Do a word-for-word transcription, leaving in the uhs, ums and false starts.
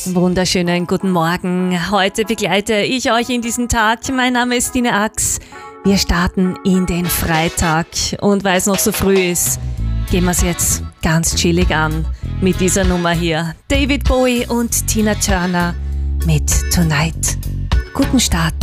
Wunderschönen guten Morgen. Heute begleite ich euch in diesen Tag. Mein Name ist Tine Ax. Wir starten in den Freitag. Und weil es noch so früh ist, gehen wir es jetzt ganz chillig an mit dieser Nummer hier. David Bowie und Tina Turner mit Tonight. Guten Start.